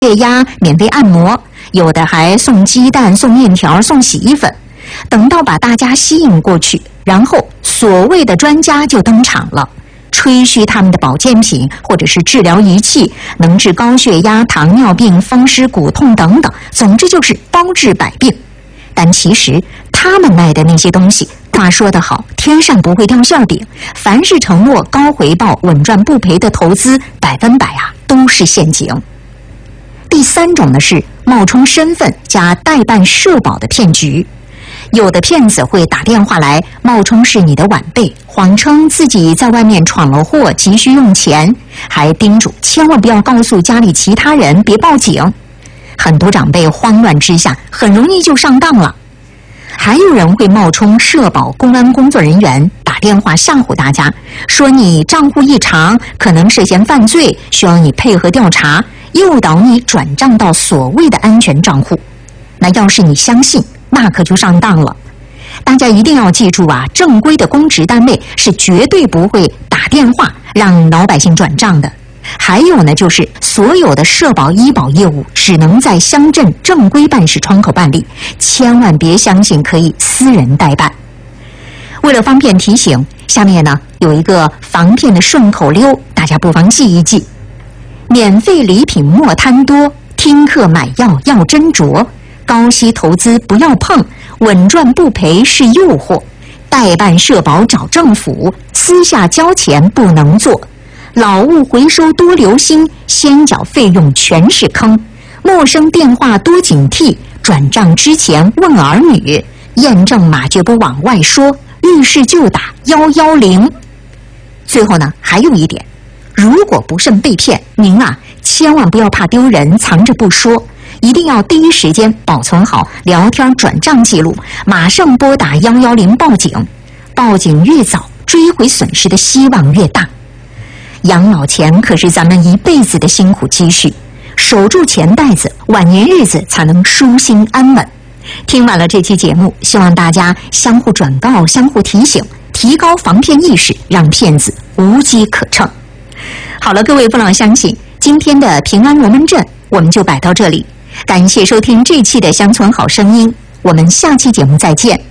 血压、免费按摩，有的还送鸡蛋、送面条、送洗衣粉。等到把大家吸引过去，然后所谓的专家就登场了，吹嘘他们的保健品或者是治疗仪器能治高血压、糖尿病、风湿骨痛等等，总之就是包治百病。但其实他们卖的那些东西，话说得好，天上不会掉馅饼，凡是承诺高回报、稳赚不赔的投资，100%都是陷阱。第三种呢是冒充身份加代办社保的骗局。有的骗子会打电话来，冒充是你的晚辈，谎称自己在外面闯了祸，急需用钱，还叮嘱千万不要告诉家里其他人，别报警。很多长辈慌乱之下，很容易就上当了。还有人会冒充社保、公安工作人员，打电话吓唬大家，说你账户异常，可能涉嫌犯罪，需要你配合调查，诱导你转账到所谓的安全账户。那要是你相信，那可就上当了。大家一定要记住啊，正规的公职单位是绝对不会打电话让老百姓转账的。还有呢，就是所有的社保、医保业务只能在乡镇正规办事窗口办理，千万别相信可以私人代办。为了方便提醒，下面呢有一个防骗的顺口溜，大家不妨记一记：免费礼品莫贪多，听课买药要斟酌，高息投资不要碰，稳赚不赔是诱惑，代办社保找政府，私下交钱不能做，劳务回收多留心，先缴费用全是坑，陌生电话多警惕，转账之前问儿女，验证码绝不往外说，遇事就打110。最后呢，还有一点，如果不慎被骗，您千万不要怕丢人，藏着不说，一定要第一时间保存好聊天转账记录，马上拨打110报警。报警越早，追回损失的希望越大。养老钱可是咱们一辈子的辛苦积蓄，守住钱袋子，晚年日子才能舒心安稳。听完了这期节目，希望大家相互转告、相互提醒，提高防骗意识，让骗子无机可乘。好了，各位父老乡亲，今天的平安龙门阵我们就摆到这里，感谢收听这期的乡村好声音，我们下期节目再见。